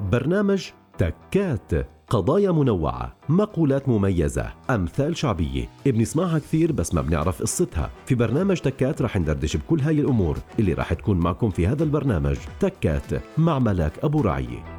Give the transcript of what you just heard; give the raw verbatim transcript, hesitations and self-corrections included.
برنامج تكات، قضايا منوعة، مقولات مميزة، أمثال شعبية بنسمعها كثير بس ما بنعرف قصتها. في برنامج تكات رح ندردش بكل هاي الأمور اللي رح تكون معكم في هذا البرنامج. تكات مع ملاك أبو رعية.